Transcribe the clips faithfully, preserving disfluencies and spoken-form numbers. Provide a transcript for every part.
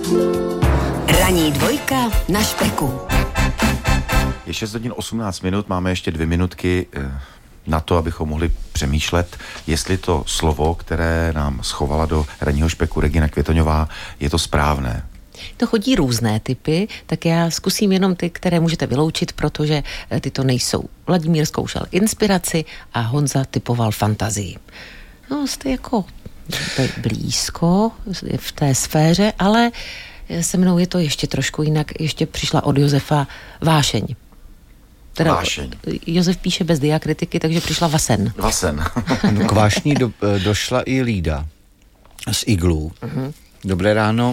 Ranní dvojka na Špeku. Je šest hodin osmnáct minut, máme ještě dvě minutky na to, abychom mohli přemýšlet, jestli to slovo, které nám schovala do ranního Špeku Regina Květoňová, je to správné. To chodí různé typy, tak já zkusím jenom ty, které můžete vyloučit, protože ty to nejsou. Vladimír zkoušel inspiraci a Honza typoval fantazii. No, jste jako blízko v té sféře, ale se mnou je to ještě trošku jinak. Ještě přišla od Josefa vášeň. Teda Vášeň. Josef píše bez diakritiky, takže přišla vasen. Vasen. No, k vášní do, došla i Lída z Iglů. Uh-huh. Dobré ráno.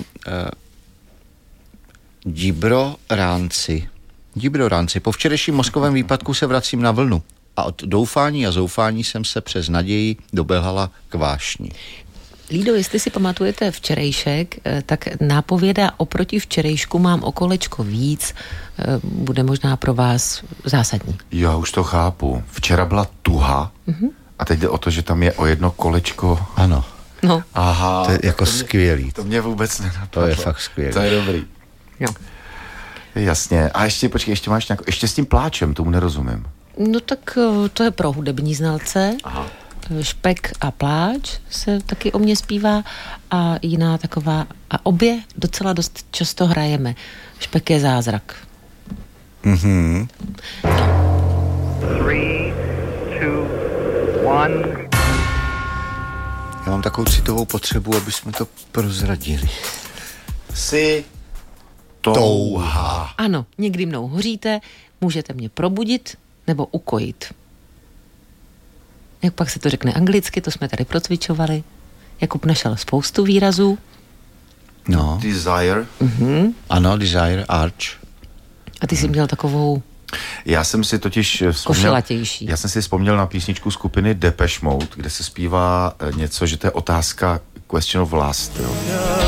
Dibro ránci. Dibro ránci. Po včerejším mozkovém výpadku se vracím na vlnu. A od doufání a zoufání jsem se přes naději doběhala k vášni. Lído, jestli si pamatujete včerejšek, tak nápověda oproti včerejšku mám o kolečko víc, bude možná pro vás zásadní. Já už to chápu. Včera byla tuha mm-hmm. a teď jde o to, že tam je o jedno kolečko. Ano. No. Aha. To je jako to mě, skvělý. To mě vůbec nenapadlo. To je fakt skvělý. To je dobrý. Jo. Jasně. A ještě, počkej, ještě máš nějakou, ještě s tím pláčem, tomu nerozumím. No tak to je pro hudební znalce. Aha. Špek a pláč se taky o mě zpívá a jiná taková, a obě docela dost často hrajeme. Špek je zázrak. Mhm. Three, two, one. Já mám takovou citovou potřebu, aby jsme to prozradili. Si touha. Ano, někdy mnou hoříte, můžete mě probudit nebo ukojit. Jak pak se to řekne anglicky, to jsme tady procvičovali. Jakub našel spoustu výrazů. No. Desire. Mhm. Ano, desire, arch. A ty jsi měl takovou Já jsem si totiž vzpomněl, košelatější. já jsem si vzpomněl na písničku skupiny Depeche Mode, kde se zpívá něco, že to je otázka question of lust, jo.